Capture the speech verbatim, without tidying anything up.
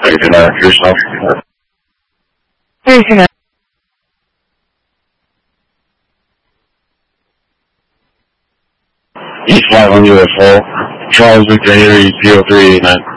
Hey, can I hear something? Hey, can I? East five on U S O, Charles Victor Henry, zero three eight nine.